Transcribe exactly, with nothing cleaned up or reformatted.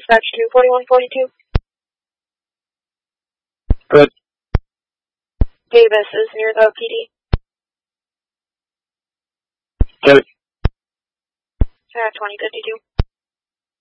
dispatch two forty-one forty-two. Good. Davis is near the P D. Good. Uh, twenty fifty-two.